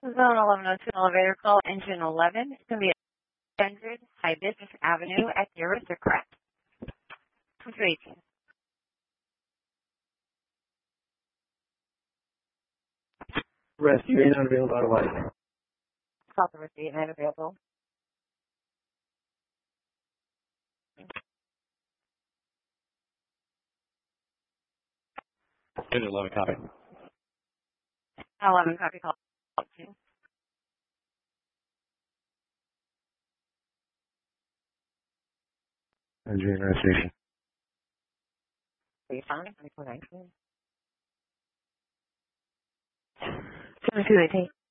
Zone 1102 elevator call, engine 11. It's going to be at 100 Hibiscus Avenue at the Aristocrat. 218. Rescue 8 unavailable out of light. South of Rescue 8 available. Engine 11, copy. 11, copy call. 2. Engine station. 35, 2419. 7218.